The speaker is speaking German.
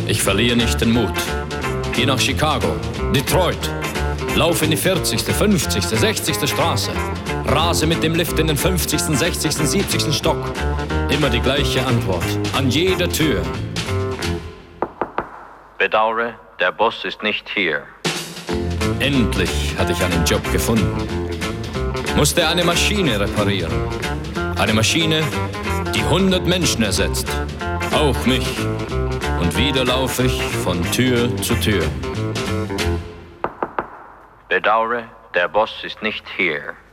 Ich verliere nicht den Mut. Geh nach Chicago, Detroit. Lauf in die 40., 50., 60. Straße. Rase mit dem Lift in den 50., 60., 70. Stock. Immer die gleiche Antwort. An jeder Tür. Bedauere, der Boss ist nicht hier. Endlich hatte ich einen Job gefunden. Musste eine Maschine reparieren. Eine Maschine, die 100 Menschen ersetzt. Auch mich. Und wieder laufe ich von Tür zu Tür. Bedauere, der Boss ist nicht hier.